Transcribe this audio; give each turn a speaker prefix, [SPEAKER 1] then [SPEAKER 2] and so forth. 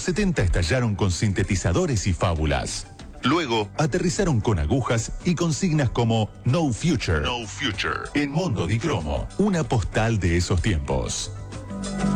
[SPEAKER 1] los 70 estallaron con sintetizadores y fábulas. Luego, aterrizaron con agujas y consignas como No Future. En Mondo di Cromo, una postal de esos tiempos.